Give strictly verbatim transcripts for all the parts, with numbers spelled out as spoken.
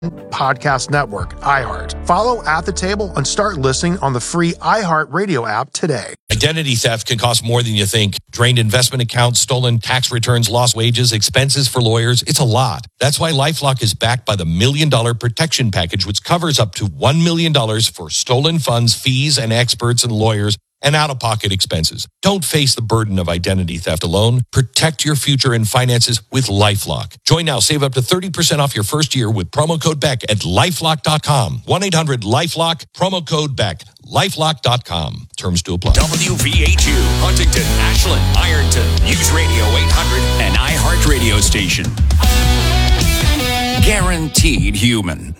Podcast Network, iHeart. Follow At the Table and start listening on the free iHeart Radio app today. Identity theft can cost more than you think. Drained investment accounts, stolen tax returns, lost wages, expenses for lawyers. It's a lot. That's why LifeLock is backed by the Million Dollar Protection Package, which covers up to one million dollars for stolen funds, fees, and experts and lawyers, and out-of-pocket expenses. Don't face the burden of identity theft alone. Protect your future and finances with LifeLock. Join now. Save up to thirty percent off your first year with promo code Beck at lifelock dot com. one eight hundred lifelock, promo code Beck. lifelock dot com. Terms to apply. W V H U, Huntington, Ashland, Ironton, News Radio eight hundred, and iHeart Radio Station. Guaranteed human.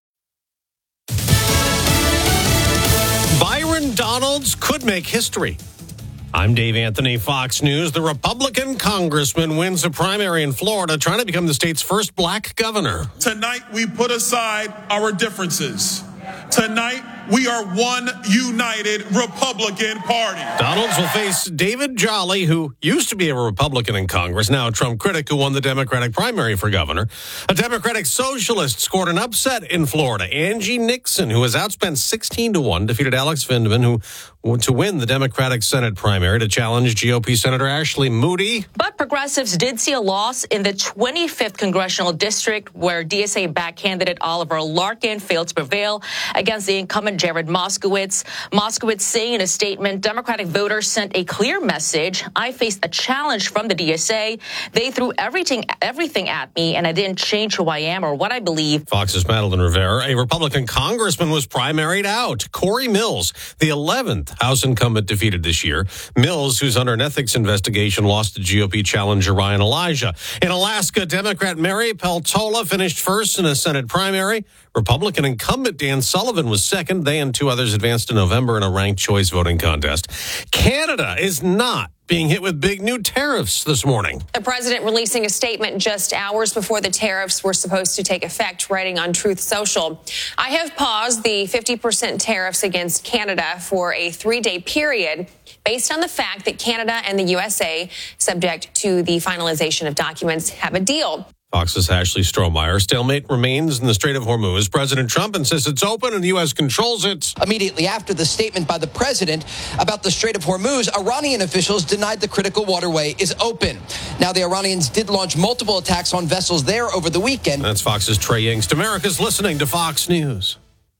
Byron Donalds could make history. I'm Dave Anthony, Fox News. The Republican congressman wins a primary in Florida, trying to become the state's first black governor. Tonight, we put aside our differences. Tonight, we are one united Republican Party. Donalds will face David Jolly, who used to be a Republican in Congress, now a Trump critic who won the Democratic primary for governor. A Democratic socialist scored an upset in Florida. Angie Nixon, who was outspent sixteen to one, defeated Alex Vindman, who to win the Democratic Senate primary to challenge G O P Senator Ashley Moody. But progressives did see a loss in the twenty-fifth congressional district, where D S A-backed candidate Oliver Larkin failed to prevail against the incumbent Jared Moskowitz. Moskowitz saying in a statement, Democratic voters sent a clear message. I faced a challenge from the D S A. They threw everything, everything at me, and I didn't change who I am or what I believe. Fox's Madeline Rivera. A Republican congressman was primaried out. Corey Mills, the eleventh House incumbent defeated this year. Mills, who's under an ethics investigation, lost to G O P challenger Ryan Elijah. In Alaska, Democrat Mary Peltola finished first in a Senate primary. Republican incumbent Dan Sullivan was second. They and two others advanced in November in a ranked choice voting contest. Canada is not being hit with big new tariffs this morning. The president releasing a statement just hours before the tariffs were supposed to take effect, writing on Truth Social. I have paused the fifty percent tariffs against Canada for a three-day period based on the fact that Canada and the U S A, subject to the finalization of documents, have a deal. Fox's Ashley Strohmeyer. Stalemate remains in the Strait of Hormuz. President Trump insists it's open and the U S controls it. Immediately after the statement by the president about the Strait of Hormuz, Iranian officials denied the critical waterway is open. Now, the Iranians did launch multiple attacks on vessels there over the weekend. That's Fox's Trey Yingst. America's listening to Fox News.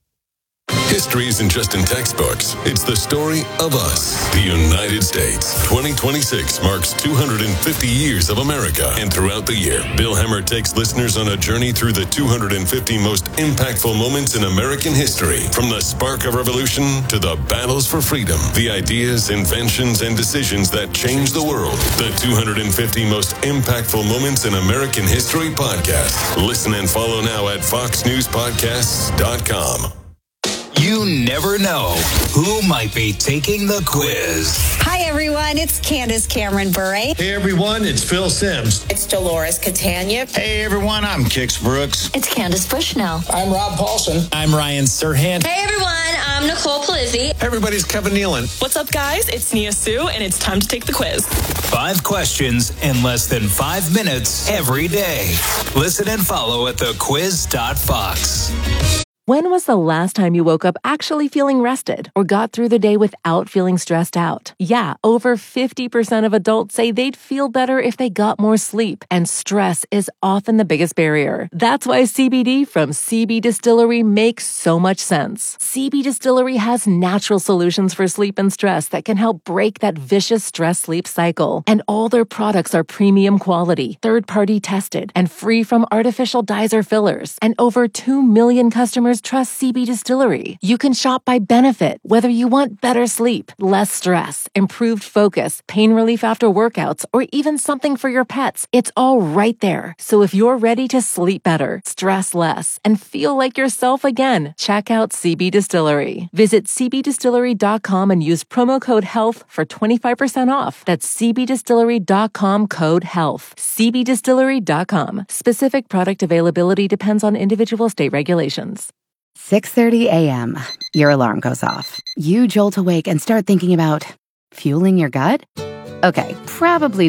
History isn't just in textbooks. It's the story of us, the United States. twenty twenty-six marks two hundred fifty years of America. And throughout the year, Bill Hemmer takes listeners on a journey through the two hundred fifty most impactful moments in American history. From the spark of revolution to the battles for freedom, the ideas, inventions, and decisions that changed the world. The two hundred fifty most impactful moments in American history podcast. Listen and follow now at fox news podcasts dot com. You never know who might be taking the quiz. Hi, everyone. It's Candace Cameron Bure. Hey, everyone. It's Phil Sims. It's Dolores Catania. Hey, everyone. I'm Kix Brooks. It's Candace Bushnell. I'm Rob Paulson. I'm Ryan Serhant. Hey, everyone. I'm Nicole Palizzi. Hey, everybody's Kevin Nealon. What's up, guys? It's Nia Sue, and it's time to take the quiz. Five questions in less than five minutes every day. Listen and follow at the quiz dot fox. When was the last time you woke up actually feeling rested or got through the day without feeling stressed out? Yeah, over fifty percent of adults say they'd feel better if they got more sleep, and stress is often the biggest barrier. That's why C B D from C B Distillery makes so much sense. C B Distillery has natural solutions for sleep and stress that can help break that vicious stress-sleep cycle. And all their products are premium quality, third-party tested, and free from artificial dyes or fillers. And over two million customers trust C B Distillery. You can shop by benefit, whether you want better sleep, less stress, improved focus, pain relief after workouts, or even something for your pets. It's all right there. So if you're ready to sleep better, stress less, and feel like yourself again, check out C B Distillery. Visit c b distillery dot com and use promo code HEALTH for twenty-five percent off. That's c b distillery dot com code HEALTH. c b distillery dot com. Specific product availability depends on individual state regulations. six thirty a.m. Your alarm goes off. You jolt awake and start thinking about fueling your gut? Okay, probably not.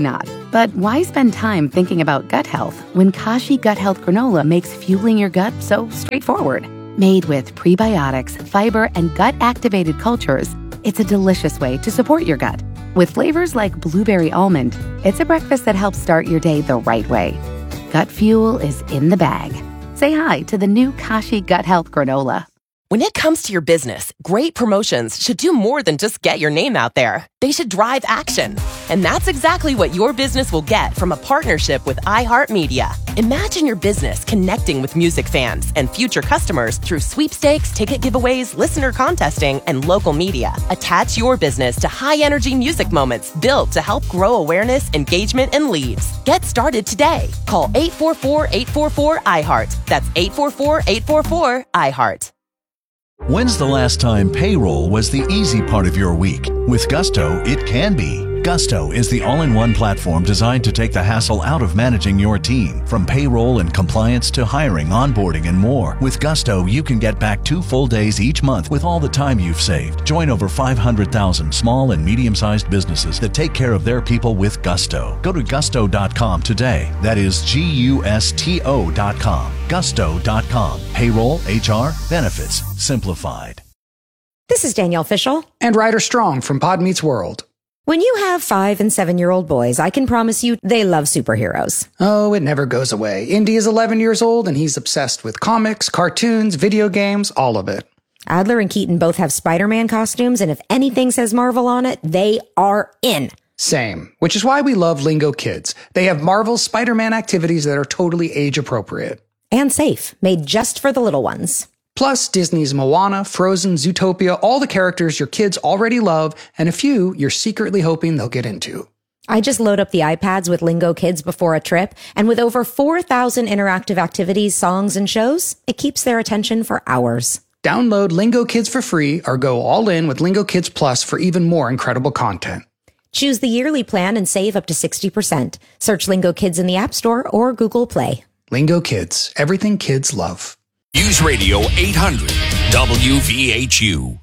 But why spend time thinking about gut health when Kashi Gut Health Granola makes fueling your gut so straightforward? Made with prebiotics, fiber, and gut-activated cultures, it's a delicious way to support your gut. With flavors like blueberry almond, it's a breakfast that helps start your day the right way. Gut fuel is in the bag. Say hi to the new Kashi Gut Health Granola. When it comes to your business, great promotions should do more than just get your name out there. They should drive action. And that's exactly what your business will get from a partnership with iHeartMedia. Imagine your business connecting with music fans and future customers through sweepstakes, ticket giveaways, listener contesting, and local media. Attach your business to high-energy music moments built to help grow awareness, engagement, and leads. Get started today. Call eight four four, eight four four, I heart. That's eight four four, eight four four, I heart. When's the last time payroll was the easy part of your week? With Gusto, it can be. Gusto is the all-in-one platform designed to take the hassle out of managing your team. From payroll and compliance to hiring, onboarding, and more. With Gusto, you can get back two full days each month with all the time you've saved. Join over five hundred thousand small and medium-sized businesses that take care of their people with Gusto. Go to gusto dot com today. That is G U S T O dot com. gusto dot com. Payroll, H R, benefits, simplified. This is Danielle Fishel. And Ryder Strong from Pod Meets World. When you have five and seven-year-old boys, I can promise you they love superheroes. Oh, it never goes away. Indy is eleven years old, and he's obsessed with comics, cartoons, video games, all of it. Adler and Keaton both have Spider-Man costumes, and if anything says Marvel on it, they are in. Same, which is why we love Lingo Kids. They have Marvel's Spider-Man activities that are totally age-appropriate. And safe, made just for the little ones. Plus, Disney's Moana, Frozen, Zootopia, all the characters your kids already love, and a few you're secretly hoping they'll get into. I just load up the iPads with Lingo Kids before a trip, and with over four thousand interactive activities, songs, and shows, it keeps their attention for hours. Download Lingo Kids for free or go all in with Lingo Kids Plus for even more incredible content. Choose the yearly plan and save up to sixty percent. Search Lingo Kids in the App Store or Google Play. Lingo Kids, everything kids love. News Radio eight hundred W V H U.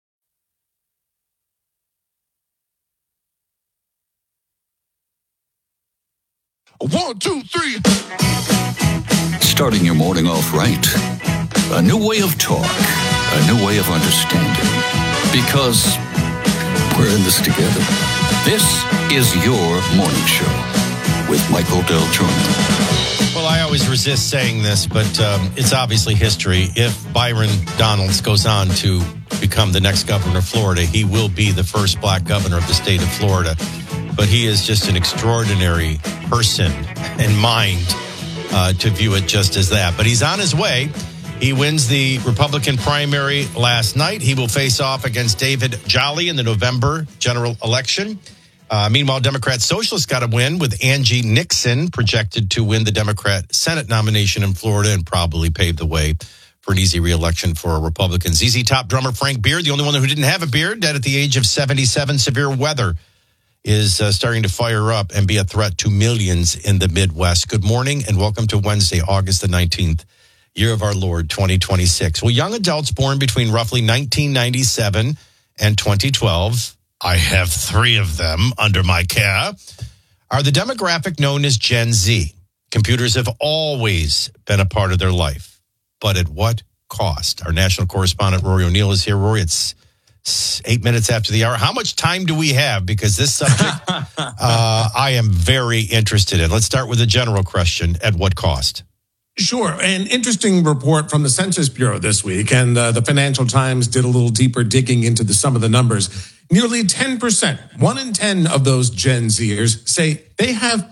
One, two, three. Starting your morning off right. A new way of talk. A new way of understanding. Because we're in this together. This is your morning show with Michael Del Giorno. Well, I always resist saying this, but um, it's obviously history. If Byron Donalds goes on to become the next governor of Florida, he will be the first black governor of the state of Florida. But he is just an extraordinary person and mind uh, to view it just as that. But he's on his way. He wins the Republican primary last night. He will face off against David Jolly in the November general election. Uh, meanwhile, Democrat Socialists got a win with Angie Nixon projected to win the Democrat Senate nomination in Florida and probably pave the way for an easy re-election for Republicans. Z Z Top drummer Frank Beard, the only one who didn't have a beard, dead at the age of seventy-seven. Severe weather is uh, starting to fire up and be a threat to millions in the Midwest. Good morning and welcome to Wednesday, August the nineteenth, year of our Lord, twenty twenty-six. Well, young adults born between roughly nineteen ninety-seven and twenty twelve, I have three of them under my care, are the demographic known as Gen Z. Computers have always been a part of their life, but at what cost? Our national correspondent Rory O'Neill is here. Rory, it's eight minutes after the hour. How much time do we have? Because this subject uh, I am very interested in. Let's start with a general question. At what cost? Sure. An interesting report from the Census Bureau this week, and uh, the Financial Times did a little deeper digging into the, some of the numbers. Nearly ten percent, one in ten of those Gen Zers say they have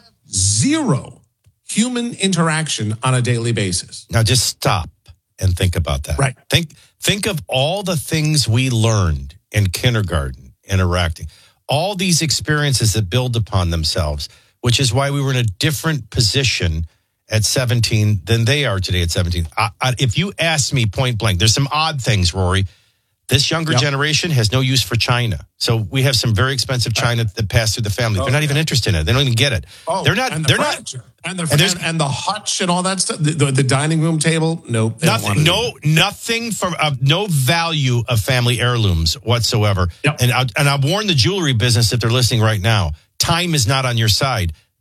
zero human interaction on a daily basis. Now just stop and think about that. Right. Think, think of all the things we learned in kindergarten, interacting, all these experiences that build upon themselves, which is why we were in a different position at seventeen than they are today at seventeen. I, I, if you ask me point blank, there's some odd things, Rory. This younger yep. generation has no use for China. So we have some very expensive China that pass through the family. Oh, they're not yeah. even interested in it. They don't even get it. Oh, they're not. And the they're furniture. not. And the and, and, and the hutch and all that stuff. The, the, the dining room table. No, they nothing. No, nothing from uh, no value of family heirlooms whatsoever. Yep. And I, and I warn the jewelry business if they're listening right now. Time is not on your side.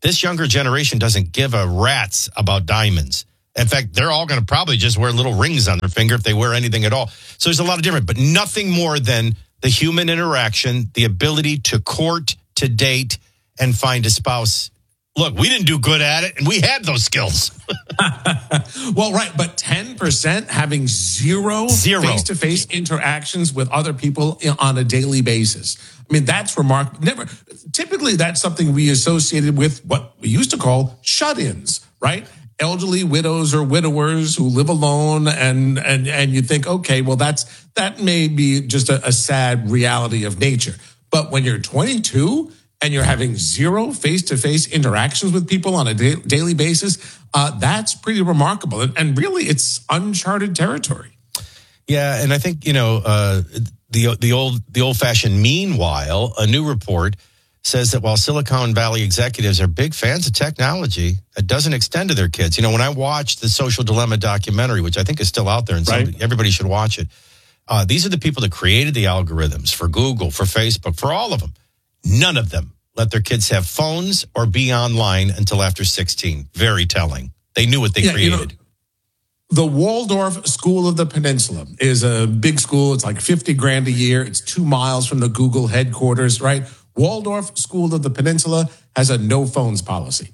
This younger generation doesn't give a rat's about diamonds. In fact, they're all going to probably just wear little rings on their finger if they wear anything at all. So there's a lot of different, but nothing more than the human interaction, the ability to court, to date, and find a spouse. Look, we didn't do good at it, and we had those skills. Well, right, but ten percent having zero, Zero. face-to-face interactions with other people on a daily basis. I mean, that's remarkable. Never, typically, that's something we associated with what we used to call shut-ins, right? Elderly widows or widowers who live alone, and and and you think, okay, well, that's that may be just a, a sad reality of nature. But when you're twenty-two and you're having zero face-to-face interactions with people on a da- daily basis, uh, that's pretty remarkable. And, and really, it's uncharted territory. Yeah, and I think, you know, uh, the the old the old-fashioned meanwhile, a new report says that while Silicon Valley executives are big fans of technology, it doesn't extend to their kids. You know, when I watched the Social Dilemma documentary, which I think is still out there, and Right. somebody, everybody should watch it, uh, these are the people that created the algorithms for Google, for Facebook, for all of them. None of them let their kids have phones or be online until after sixteen. Very telling. They knew what they Yeah, created. you know, the Waldorf School of the Peninsula is a big school. It's like fifty grand a year. It's two miles from the Google headquarters, right? Waldorf School of the Peninsula has a no phones policy.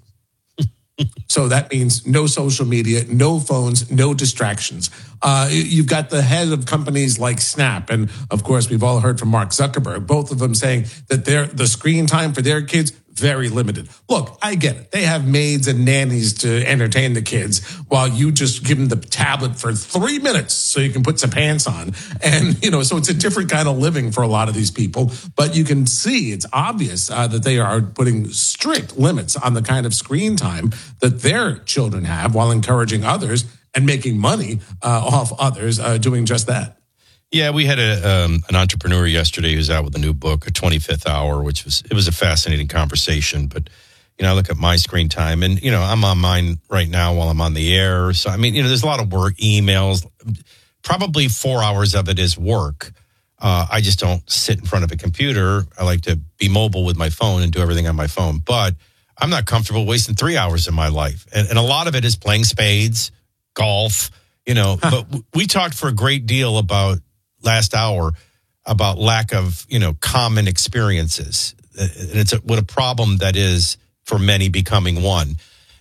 So that means no social media, no phones, no distractions. Uh, you've got the head of companies like Snap. And of course, we've all heard from Mark Zuckerberg, both of them saying that their the screen time for their kids, very limited. Look, I get it. They have maids and nannies to entertain the kids while you just give them the tablet for three minutes so you can put some pants on. And, you know, so it's a different kind of living for a lot of these people. But you can see, it's obvious uh, that they are putting strict limits on the kind of screen time that their children have while encouraging others and making money uh, off others uh, doing just that. Yeah, we had a um, an entrepreneur yesterday who's out with a new book, A twenty-fifth Hour, which was it was a fascinating conversation. But you know, I look at my screen time, and you know, I'm on mine right now while I'm on the air. So I mean, you know, there's a lot of work, emails. Probably four hours of it is work. Uh, I just don't sit in front of a computer. I like to be mobile with my phone and do everything on my phone. But I'm not comfortable wasting three hours of my life, and, and a lot of it is playing spades, golf. You know, huh. But we talked for a great deal about. Last hour about lack of, you know, common experiences. And it's a, what a problem that is for many becoming one.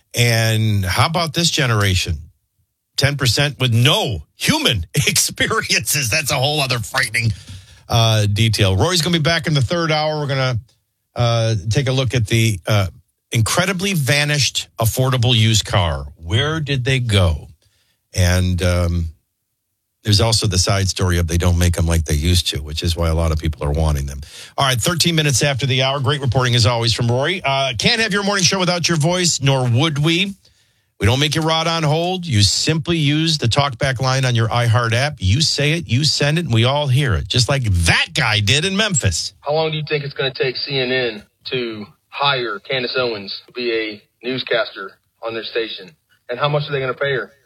And how about this generation? ten percent with no human experiences. That's a whole other frightening uh, detail. Rory's going to be back in the third hour. We're going to uh, take a look at the uh, incredibly vanished affordable used car. Where did they go? And, um, there's also the side story of they don't make them like they used to, which is why a lot of people are wanting them. All right, thirteen minutes after the hour. Great reporting as always from Rory. Uh, can't have your morning show without your voice, nor would we. We don't make you rot on hold. You simply use the talkback line on your iHeart app. You say it, you send it, and we all hear it, just like that guy did in Memphis. How long do you think it's going to take C N N to hire Candace Owens to be a newscaster on their station? And how much are they going to pay her?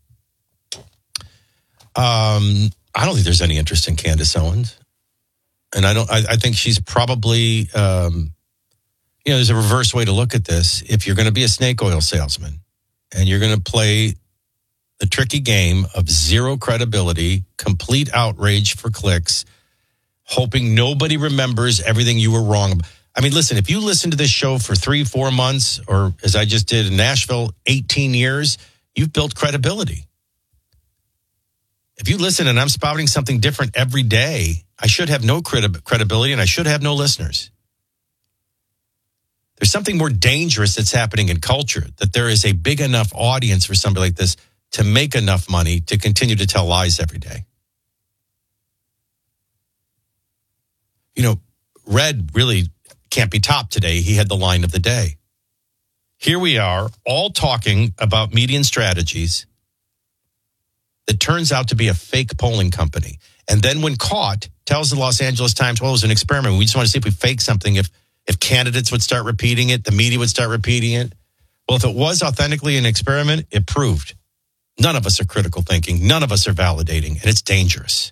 Um, I don't think there's any interest in Candace Owens. And I don't, I, I think she's probably, um, you know, there's a reverse way to look at this. If you're going to be a snake oil salesman and you're going to play the tricky game of zero credibility, complete outrage for clicks, hoping nobody remembers everything you were wrong about. I mean, listen, if you listen to this show for three, four months, or as I just did in Nashville, eighteen years, you've built credibility. If you listen and I'm spouting something different every day, I should have no credi- credibility and I should have no listeners. There's something more dangerous that's happening in culture, that there is a big enough audience for somebody like this to make enough money to continue to tell lies every day. You know, Red really can't be topped today. He had the line of the day. Here we are all talking about median strategies. It turns out to be a fake polling company. And then when caught, tells the Los Angeles Times, well, it was an experiment. We just want to see if we fake something, if if candidates would start repeating it, the media would start repeating it. Well, if it was authentically an experiment, it proved. None of us are critical thinking. None of us are validating, and it's dangerous.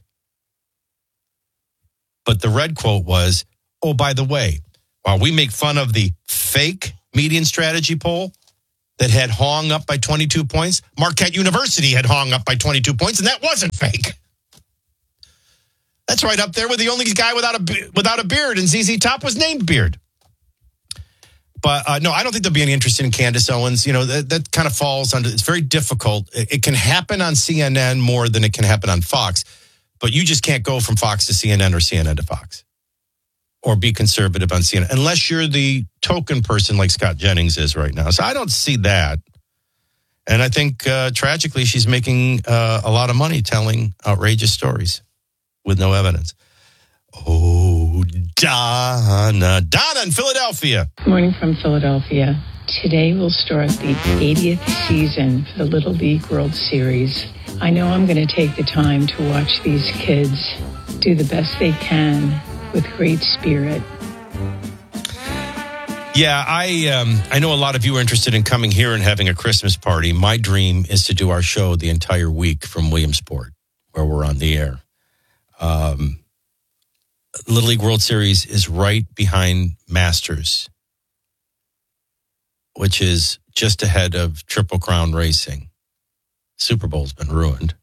But the Red quote was, oh, by the way, while we make fun of the fake median strategy poll that had Hong up by twenty-two points. Marquette University had Hong up by twenty-two points, and that wasn't fake. That's right up there with the only guy without a without a beard, and Z Z Top was named Beard. But uh, no, I don't think there'll be any interest in Candace Owens. You know, that, that kind of falls under, it's very difficult. It, it can happen on C N N more than it can happen on Fox, but you just can't go from Fox to C N N or C N N to Fox or be conservative on C N N unless you're the token person like Scott Jennings is right now. So I don't see that. And I think uh, tragically, she's making uh, a lot of money telling outrageous stories with no evidence. Oh, Donna. Donna in Philadelphia. Morning from Philadelphia. Today will start the eightieth season for the Little League World Series. I know I'm going to take the time to watch these kids do the best they can with great spirit. Yeah, I um, I know a lot of you are interested in coming here and having a Christmas party. My dream is to do our show the entire week from Williamsport, where we're on the air. Um, Little League World Series is right behind Masters, which is just ahead of Triple Crown Racing. Super Bowl's been ruined.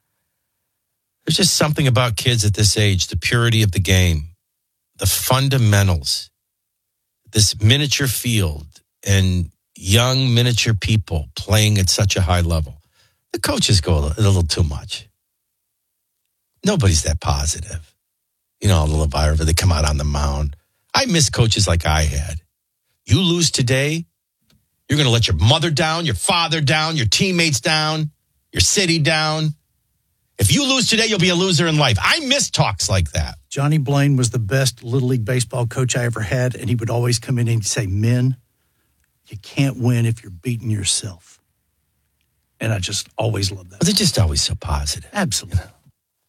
There's just something about kids at this age, the purity of the game, the fundamentals, this miniature field and young miniature people playing at such a high level. The coaches go a little, a little too much. Nobody's that positive. You know, the LeVar, they come out on the mound. I miss coaches like I had. You lose today, you're going to let your mother down, your father down, your teammates down, your city down. If you lose today, you'll be a loser in life. I miss talks like that. Johnny Blaine was the best Little League baseball coach I ever had, and he would always come in and say, men, you can't win if you're beating yourself. And I just always loved that. But they're just always so positive. Absolutely. You know?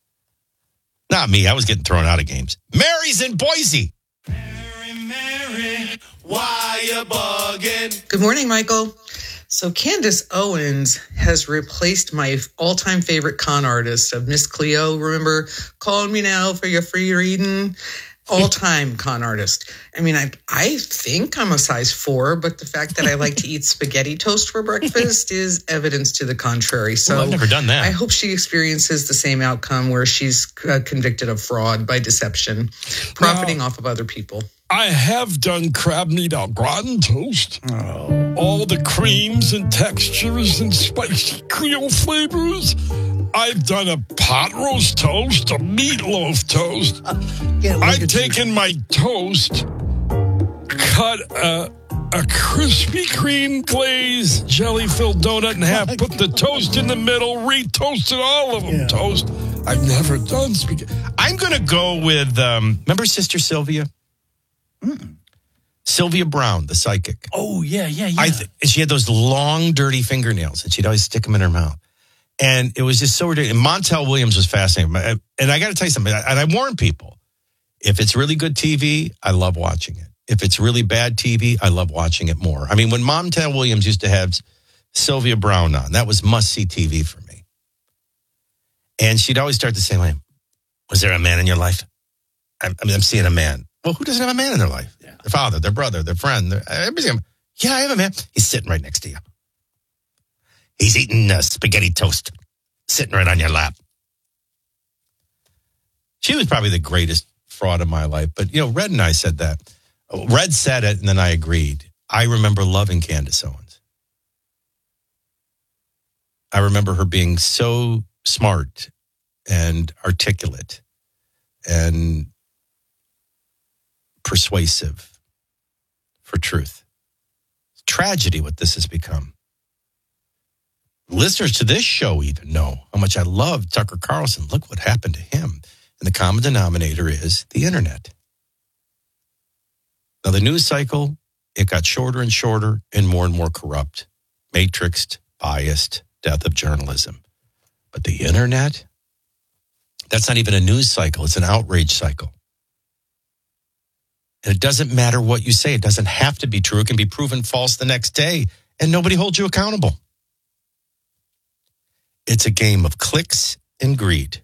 Not me. I was getting thrown out of games. Mary's in Boise. Mary, Mary, why you bugging? Good morning, Michael. So Candace Owens has replaced my all-time favorite con artist of Miss Cleo. Remember, call me now for your free reading. All-time con artist. I mean, I I think I'm a size four, but the fact that I like to eat spaghetti toast for breakfast is evidence to the contrary. So well, I've never done that. I hope she experiences the same outcome where she's uh, convicted of fraud by deception, profiting now, off of other people. I have done crab meat au gratin toast. Oh. All the creams and textures and spicy Creole flavors. I've done a pot roast toast, a meatloaf toast. I've taken you. my toast, cut a, a Krispy Kreme glazed jelly-filled donut in half, put the toast in the middle, re-toasted all of them yeah. toast. I've never done spaghetti. I'm going to go with, um, remember Sister Sylvia? Mm. Sylvia Brown, the psychic. Oh, yeah, yeah, yeah. I th- she had those long, dirty fingernails, and she'd always stick them in her mouth. And it was just so ridiculous. And Montel Williams was fascinating. And I got to tell you something, and I warn people, if it's really good T V, I love watching it. If it's really bad T V, I love watching it more. I mean, when Montel Williams used to have Sylvia Brown on, that was must-see T V for me. And she'd always start the same way. Was there a man in your life? I mean, I'm seeing a man. Well, who doesn't have a man in their life? Yeah. Their father, their brother, their friend. Their, everybody's yeah, I have a man. He's sitting right next to you. He's eating uh, spaghetti toast, sitting right on your lap. She was probably the greatest fraud of my life. But, you know, Red and I said that. Red said it, and then I agreed. I remember loving Candace Owens. I remember her being so smart and articulate and persuasive for truth. It's tragedy what this has become. Listeners to this show even know how much I love Tucker Carlson. Look what happened to him. And the common denominator is the internet. Now, the news cycle, it got shorter and shorter and more and more corrupt, matrixed, biased, death of journalism. But the internet, that's not even a news cycle. It's an outrage cycle. And it doesn't matter what you say. It doesn't have to be true. It can be proven false the next day, and nobody holds you accountable. It's a game of clicks and greed.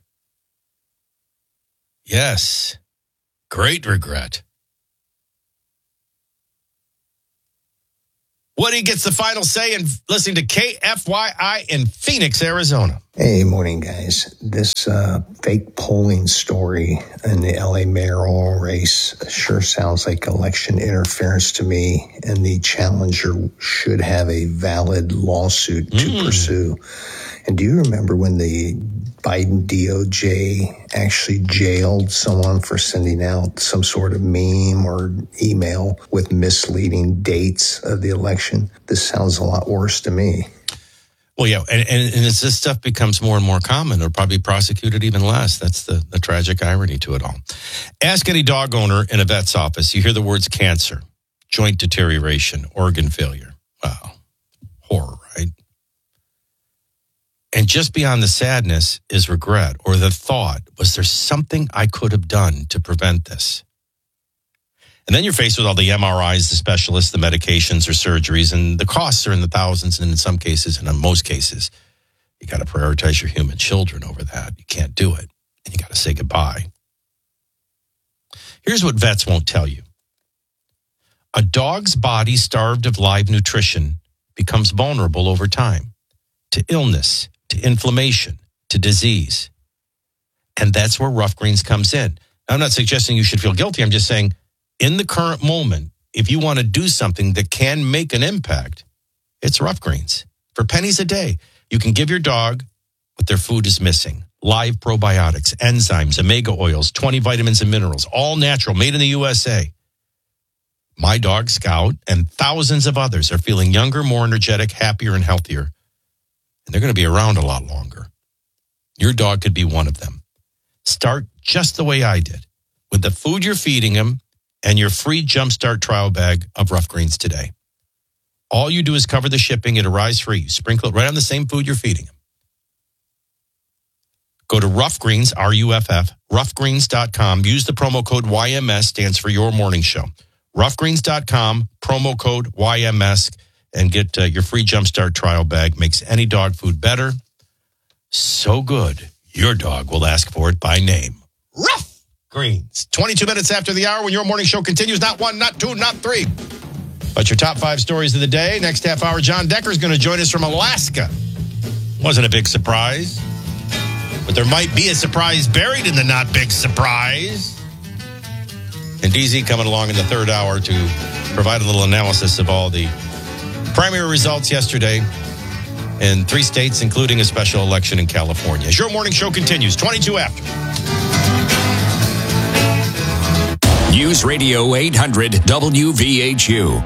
Yes, great regret. Woody gets the final say in listening to K F Y I in Phoenix, Arizona. Hey, morning, guys. This uh, fake polling story in the L A mayoral race sure sounds like election interference to me, and the challenger should have a valid lawsuit to mm. pursue. And do you remember when the Biden D O J actually jailed someone for sending out some sort of meme or email with misleading dates of the election? This sounds a lot worse to me. Well, yeah, and, and, and as this stuff becomes more and more common, it'll probably be prosecuted even less. That's the, the tragic irony to it all. Ask any dog owner in a vet's office. You hear the words cancer, joint deterioration, organ failure. Wow, horror, right? And just beyond the sadness is regret or the thought, was there something I could have done to prevent this? And then you're faced with all the M R Is, the specialists, the medications or surgeries, and the costs are in the thousands, and in some cases, and in most cases, you got to prioritize your human children over that. You can't do it, and you got to say goodbye. Here's what vets won't tell you. A dog's body starved of live nutrition becomes vulnerable over time to illness, to inflammation, to disease. And that's where Rough Greens comes in. Now, I'm not suggesting you should feel guilty. I'm just saying, in the current moment, if you want to do something that can make an impact, it's Rough Greens. For pennies a day, you can give your dog what their food is missing. Live probiotics, enzymes, omega oils, twenty vitamins and minerals, all natural, made in the U S A. My dog, Scout, and thousands of others are feeling younger, more energetic, happier, and healthier. And they're going to be around a lot longer. Your dog could be one of them. Start just the way I did, with the food you're feeding him and your free Jumpstart trial bag of Rough Greens today. All you do is cover the shipping. It arrives free. You sprinkle it right on the same food you're feeding him. Go to Rough Greens, R U F F, rough greens dot com. Use the promo code Y M S, stands for Your Morning Show. rough greens dot com, promo code Y M S, and get uh, your free Jumpstart trial bag. Makes any dog food better. So good, your dog will ask for it by name. Rough Greens. twenty-two minutes after the hour when Your Morning Show continues. Not one, not two, not three. But your top five stories of the day. Next half hour, John Decker is going to join us from Alaska. Wasn't a big surprise. But there might be a surprise buried in the not big surprise. And D Z coming along in the third hour to provide a little analysis of all the primary results yesterday in three states, including a special election in California. As Your Morning Show continues, twenty-two after. News Radio eight hundred W V H U.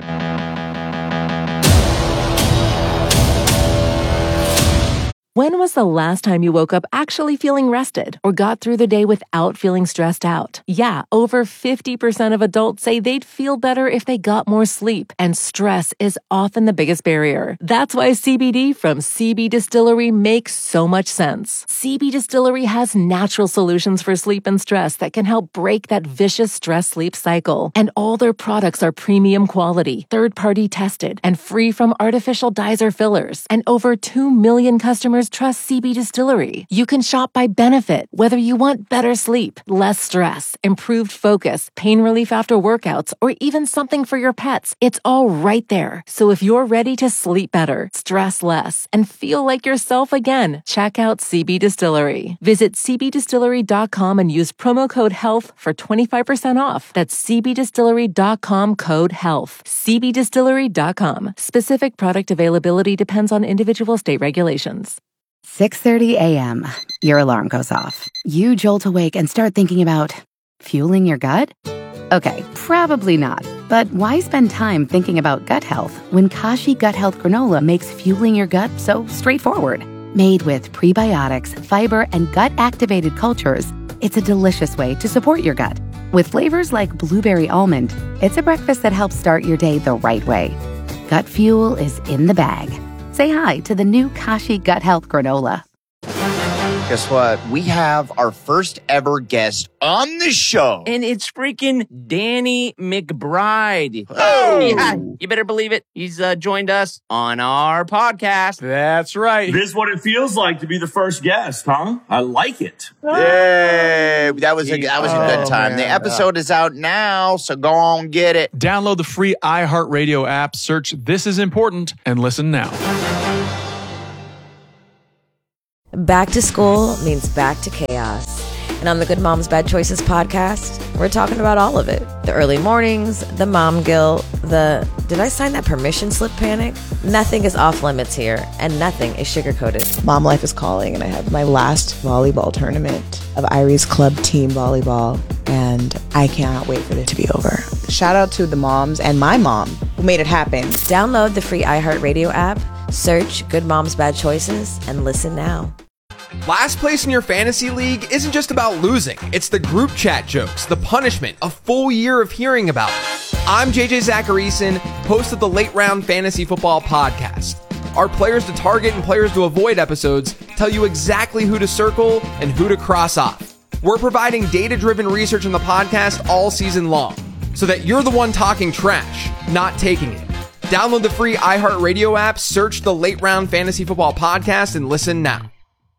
When was the last time you woke up actually feeling rested or got through the day without feeling stressed out? Yeah, over fifty percent of adults say they'd feel better if they got more sleep, and stress is often the biggest barrier. That's why C B D from C B Distillery makes so much sense. C B Distillery has natural solutions for sleep and stress that can help break that vicious stress-sleep cycle. And all their products are premium quality, third-party tested, and free from artificial dyes or fillers. And over two million customers trust C B Distillery. You can shop by benefit, whether you want better sleep, less stress, improved focus, pain relief after workouts, or even something for your pets. It's all right there. So if you're ready to sleep better, stress less, and feel like yourself again, check out C B Distillery. Visit c b distillery dot com and use promo code HEALTH for twenty-five percent off. That's c b distillery dot com code HEALTH. c b distillery dot com. Specific product availability depends on individual state regulations. six thirty a.m. Your alarm goes off. You jolt awake and start thinking about fueling your gut? Okay, probably not. But why spend time thinking about gut health when Kashi Gut Health Granola makes fueling your gut so straightforward? Made with prebiotics, fiber, and gut-activated cultures, it's a delicious way to support your gut. With flavors like blueberry almond, it's a breakfast that helps start your day the right way. Gut fuel is in the bag. Say hi to the new Kashi Gut Health Granola. Guess what? We have our first ever guest on the show. And it's freaking Danny McBride. Oh! Yeah, you better believe it. He's uh, joined us on our podcast. That's right. This is what it feels like to be the first guest, huh? I like it. Yay! That was a, that was a good time. Oh, the man. episode is out now, so go on, get it. Download the free iHeartRadio app, search This Is Important, and listen now. Back to school means back to chaos. And on the Good Moms Bad Choices podcast, we're talking about all of it. The early mornings, the mom guilt, the did I sign that permission slip panic? Nothing is off limits here, and nothing is sugar-coated. Mom life is calling, and I have my last volleyball tournament of Irie's club team volleyball, and I cannot wait for it to be over. Shout out to the moms and my mom who made it happen. Download the free iHeartRadio app, search Good Moms Bad Choices, and listen now. Last place in your fantasy league isn't just about losing. It's the group chat jokes, the punishment, a full year of hearing about it. I'm J J Zacharyson, host of the Late Round Fantasy Football Podcast. Our players to target and players to avoid episodes tell you exactly who to circle and who to cross off. We're providing data-driven research on the podcast all season long, so that you're the one talking trash, not taking it. Download the free iHeartRadio app, search the Late Round Fantasy Football Podcast, and listen now.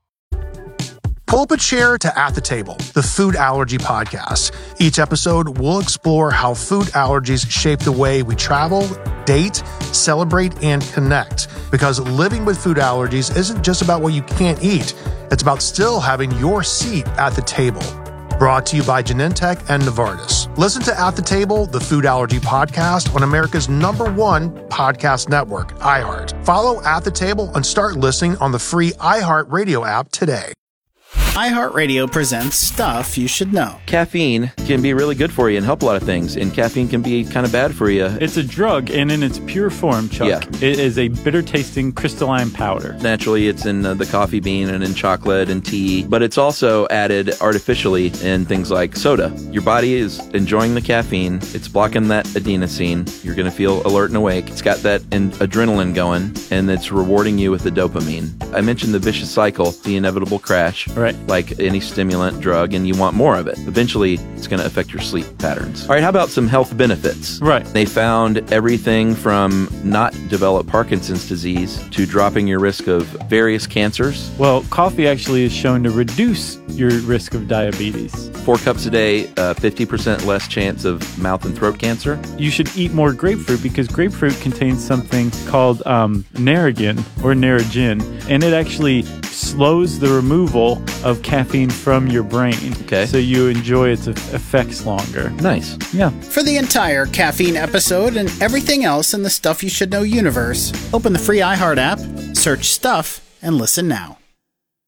Pull up a chair to At the Table, the food allergy podcast. Each episode, we'll explore how food allergies shape the way we travel, date, celebrate, and connect. Because living with food allergies isn't just about what you can't eat. It's about still having your seat at the table. Brought to you by Genentech and Novartis. Listen to At the Table, the food allergy podcast on America's number one podcast network, iHeart. Follow At the Table and start listening on the free iHeartRadio app today. iHeartRadio presents Stuff You Should Know. Caffeine can be really good for you and help a lot of things, and caffeine can be kind of bad for you. It's a drug, and in its pure form, Chuck, yeah. It is a bitter-tasting crystalline powder. Naturally, it's in uh, the coffee bean and in chocolate and tea, but it's also added artificially in things like soda. Your body is enjoying the caffeine. It's blocking that adenosine. You're going to feel alert and awake. It's got that in- adrenaline going, and it's rewarding you with the dopamine. I mentioned the vicious cycle, the inevitable crash. Right. Like any stimulant drug, and you want more of it. Eventually, it's going to affect your sleep patterns. All right, how about some health benefits? Right. They found everything from not develop Parkinson's disease to dropping your risk of various cancers. Well, coffee actually is shown to reduce your risk of diabetes. Four cups a day, uh, fifty percent less chance of mouth and throat cancer. You should eat more grapefruit because grapefruit contains something called um, Narragin or Narragin, and it actually slows the removal of caffeine from your brain. Okay. So you enjoy its effects longer. Nice. Yeah. For the entire caffeine episode and everything else in the Stuff You Should Know universe, open the free iHeart app, search Stuff, and listen now.